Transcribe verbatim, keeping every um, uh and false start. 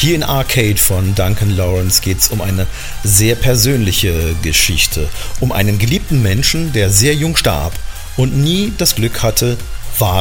Hier in Arcade von Duncan Lawrence geht es um eine sehr persönliche Geschichte. Um einen geliebten Menschen, der sehr jung starb und nie das Glück hatte,